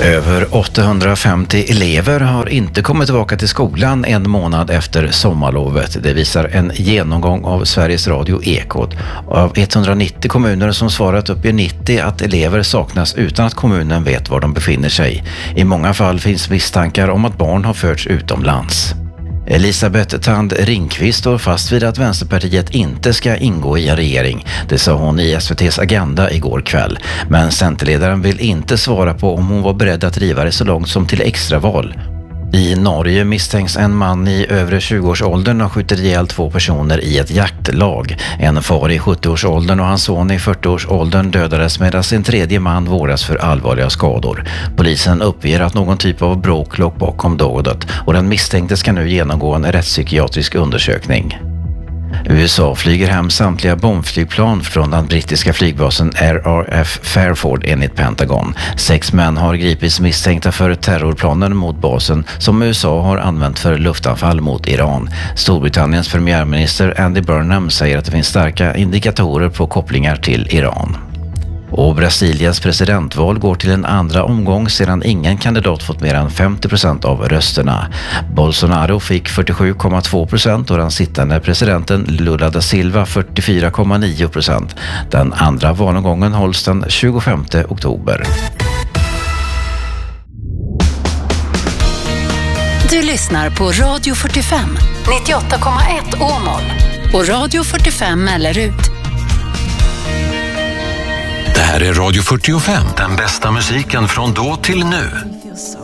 Över 850 elever har inte kommit tillbaka till skolan en månad efter sommarlovet. Det visar en genomgång av Sveriges Radio Ekot. Av 190 kommuner som svarat uppger 90 att elever saknas utan att kommunen vet var de befinner sig. I många fall finns misstankar om att barn har förts utomlands. Elisabeth Thand Ringqvist står fast vid att Vänsterpartiet inte ska ingå i en regering. Det sa hon i SVT:s Agenda igår kväll. Men Centerledaren vill inte svara på om hon var beredd att driva det så långt som till extraval. I Norge misstänks en man i övre 20-årsåldern ha skjutit ihjäl 2 personer i ett jaktlag. En far i 70-årsåldern och hans son i 40-årsåldern dödades medan en tredje man vårdas för allvarliga skador. Polisen uppger att någon typ av bråk låg bakom dådet och den misstänkte ska nu genomgå en rättspsykiatrisk undersökning. USA flyger hem samtliga bombflygplan från den brittiska flygbasen RAF Fairford enligt Pentagon. 6 män har gripits misstänkta för terrorplanen mot basen som USA har använt för luftanfall mot Iran. Storbritanniens premiärminister Andy Burnham säger att det finns starka indikatorer på kopplingar till Iran. Och Brasiliens presidentval går till en andra omgång sedan ingen kandidat fått mer än 50% av rösterna. Bolsonaro fick 47,2% och den sittande presidenten Lula da Silva 44,9%. Den andra valomgången hålls den 25 oktober. Du lyssnar på Radio 45, 98,1 Åmål och Radio 45 Mellerud. Det här är Radio 45, den bästa musiken från då till nu.